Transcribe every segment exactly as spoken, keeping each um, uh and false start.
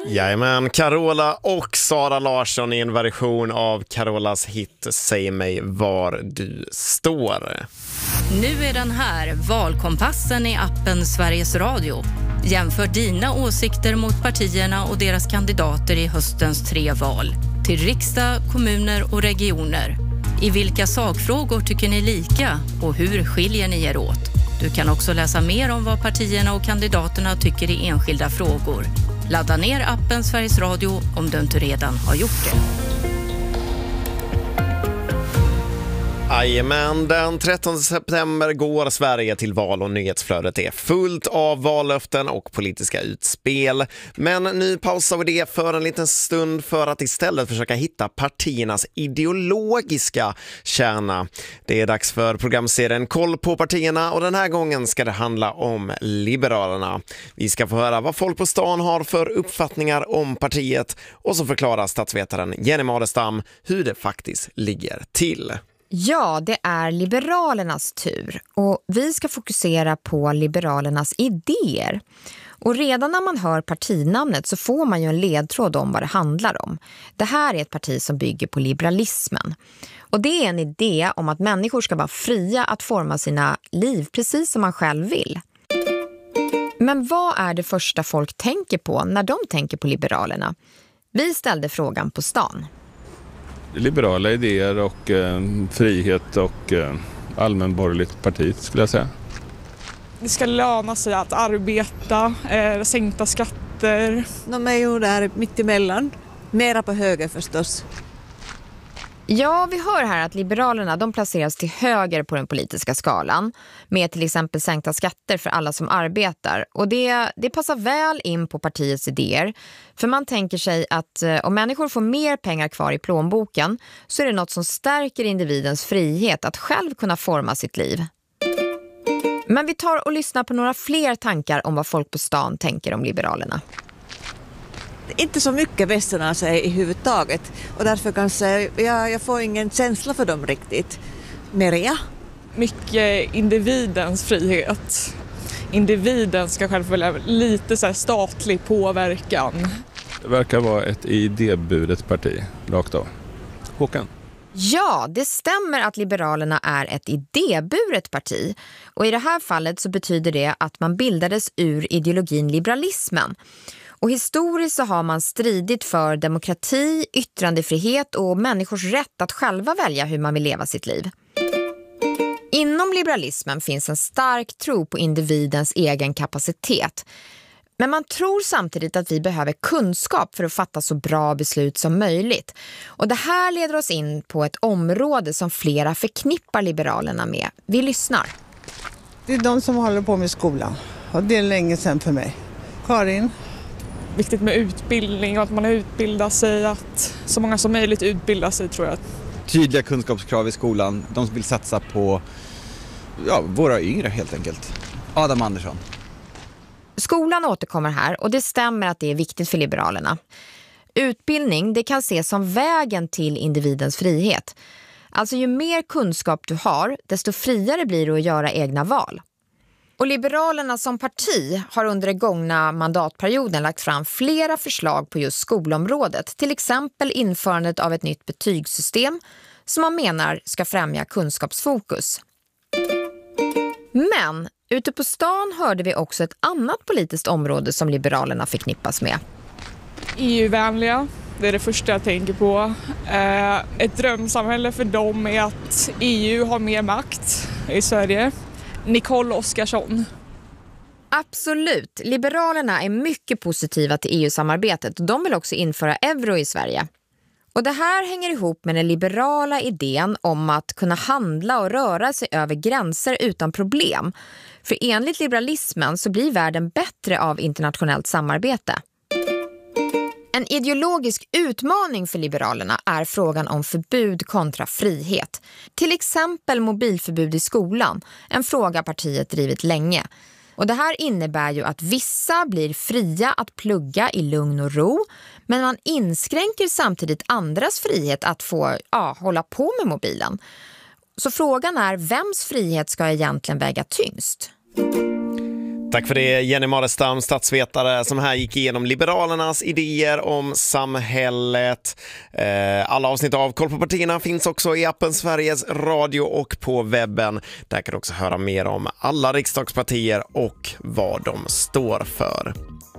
Jajamän, Carola och Sara Larsson i en version av Carolas hit Säg mig var du står. Nu är den här, valkompassen i appen Sveriges Radio. Jämför dina åsikter mot partierna och deras kandidater i höstens tre val. Till riksdag, kommuner och regioner. I vilka sakfrågor tycker ni lika och hur skiljer ni er åt? Du kan också läsa mer om vad partierna och kandidaterna tycker i enskilda frågor. Ladda ner appen Sveriges Radio om du inte redan har gjort det. Jajamän, den trettonde september går Sverige till val och nyhetsflödet är fullt av vallöften och politiska utspel. Men nu pausar vi det för en liten stund för att istället försöka hitta partiernas ideologiska kärna. Det är dags för programserien Koll på partierna och den här gången ska det handla om Liberalerna. Vi ska få höra vad folk på stan har för uppfattningar om partiet och så förklarar statsvetaren Jenny Madestam hur det faktiskt ligger till. Ja, det är Liberalernas tur och vi ska fokusera på Liberalernas idéer. Och redan när man hör partinamnet så får man ju en ledtråd om vad det handlar om. Det här är ett parti som bygger på liberalismen. Och det är en idé om att människor ska vara fria att forma sina liv precis som man själv vill. Men vad är det första folk tänker på när de tänker på Liberalerna? Vi ställde frågan på stan. Liberala idéer och eh, frihet och eh, allmänborgerligt parti skulle jag säga. Det ska löna sig att arbeta, eh, sänkta skatter. De är ju där mitt emellan. Mera på höger förstås. Ja, vi hör här att Liberalerna de placeras till höger på den politiska skalan med till exempel sänkta skatter för alla som arbetar. Och det, det passar väl in på partiets idéer. För man tänker sig att eh, om människor får mer pengar kvar i plånboken så är det något som stärker individens frihet att själv kunna forma sitt liv. Men vi tar och lyssnar på några fler tankar om vad folk på stan tänker om Liberalerna. Inte så mycket västerna sig i huvudtaget och därför kanske jag, jag får ingen känsla för dem riktigt. Merja? Mycket individens frihet. Individen ska själv välja lite så här statlig påverkan. Det verkar vara ett idéburet parti, rakt av. Håkan? Ja, det stämmer att Liberalerna är ett idéburet parti. Och i det här fallet så betyder det att man bildades ur ideologin liberalismen. Och historiskt så har man stridit för demokrati, yttrandefrihet och människors rätt att själva välja hur man vill leva sitt liv. Inom liberalismen finns en stark tro på individens egen kapacitet. Men man tror samtidigt att vi behöver kunskap för att fatta så bra beslut som möjligt. Och det här leder oss in på ett område som flera förknippar Liberalerna med. Vi lyssnar. Det är de som håller på med skolan. Och det är länge sedan för mig. Karin? Viktigt med utbildning och att man utbildar sig, att så många som möjligt utbildar sig tror jag. Tydliga kunskapskrav i skolan. De vill satsa på ja, våra yngre helt enkelt. Adam Andersson. Skolan återkommer här och det stämmer att det är viktigt för Liberalerna. Utbildning det kan ses som vägen till individens frihet. Alltså ju mer kunskap du har, desto friare blir du att göra egna val. Och Liberalerna som parti har under den gångna mandatperioden lagt fram flera förslag på just skolområdet. Till exempel införandet av ett nytt betygssystem som man menar ska främja kunskapsfokus. Men ute på stan hörde vi också ett annat politiskt område som Liberalerna förknippas med. E U-vänliga, det är det första jag tänker på. Eh, ett drömsamhälle för dem är att E U har mer makt i Sverige. Nicole Oskarsson. Absolut. Liberalerna är mycket positiva till E U-samarbetet och de vill också införa euro i Sverige. Och det här hänger ihop med den liberala idén om att kunna handla och röra sig över gränser utan problem. För enligt liberalismen så blir världen bättre av internationellt samarbete. En ideologisk utmaning för Liberalerna är frågan om förbud kontra frihet. Till exempel mobilförbud i skolan, en fråga partiet drivit länge. Och det här innebär ju att vissa blir fria att plugga i lugn och ro, men man inskränker samtidigt andras frihet att få ja, hålla på med mobilen. Så frågan är, vems frihet ska egentligen väga tyngst? Tack för det, Jenny Marestam, statsvetare, som här gick igenom Liberalernas idéer om samhället. Eh, alla avsnitt av Koll på partierna finns också i appen Sveriges Radio och på webben. Där kan du också höra mer om alla riksdagspartier och vad de står för.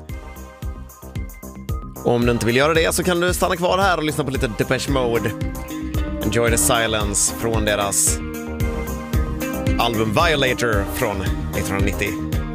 Om du inte vill göra det så kan du stanna kvar här och lyssna på lite Depeche Mode. Enjoy the Silence från deras album Violator från nittonhundranittio.